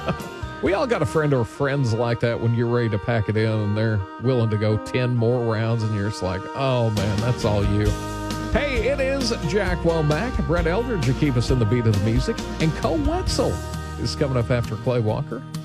We all got a friend or friends like that when you're ready to pack it in and they're willing to go 10 more rounds and you're just like, oh man, that's all you. Hey, it is Jack Womack. Brett Eldridge will keep us in the beat of the music. And Cole Wetzel is coming up after Clay Walker.